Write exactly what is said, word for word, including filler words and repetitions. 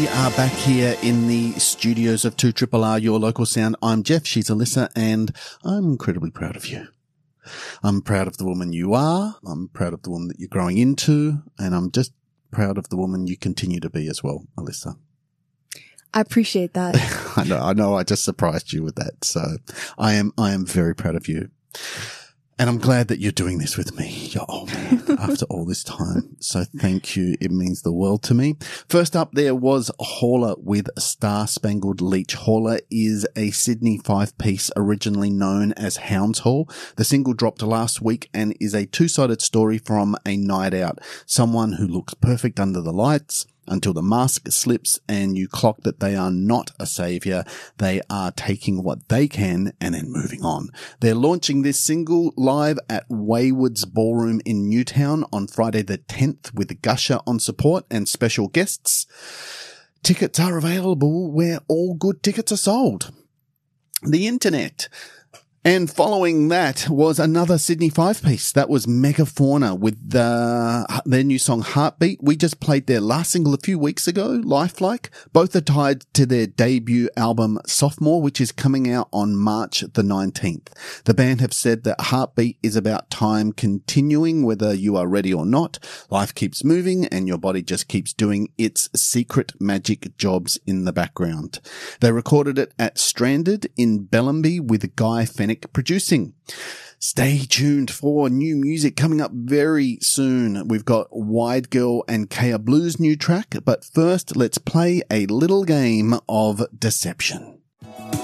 We are back here in the studios of two R R R, your local sound. I'm Jeff, she's Alyssa, and I'm incredibly proud of you. I'm proud of the woman you are. I'm proud of the woman that you're growing into, and I'm just proud of the woman you continue to be as well, Alyssa. I appreciate that. I know, I know, I just surprised you with that. So I am, I am very proud of you. And I'm glad that you're doing this with me, you old man, after all this time. So thank you. It means the world to me. First up, there was Hauler with Star Spangled Leech. Hauler is a Sydney five-piece originally known as Hounds Hall. The single dropped last week and is a two-sided story from a night out. Someone who looks perfect under the lights until the mask slips and you clock that they are not a savior. They are taking what they can and then moving on. They're launching this single live at Wayward's Ballroom in Newtown on Friday the tenth with Gusher on support and special guests. Tickets are available where all good tickets are sold. The internet. And following that was another Sydney five-piece. That was Megafauna with uh, their new song Heartbeat. We just played their last single a few weeks ago, Lifelike. Both are tied to their debut album Sophomore, which is coming out on March the nineteenth. The band have said that Heartbeat is about time continuing, whether you are ready or not. Life keeps moving and your body just keeps doing its secret magic jobs in the background. They recorded it at Stranded in Bellamby with Guy Fennick producing. Stay tuned for new music coming up very soon. We've got Wide Girl and Kaya Blues' new track, but first let's play a little game of deception.